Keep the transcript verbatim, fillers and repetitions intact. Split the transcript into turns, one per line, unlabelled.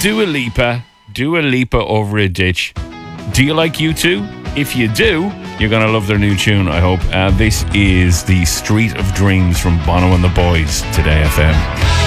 Dua Lipa, Dua Lipa over a ditch. Do you like U two? If you do, you're going to love their new tune, I hope. Uh, this is the Street of Dreams from Bono and the Boys, Today F M.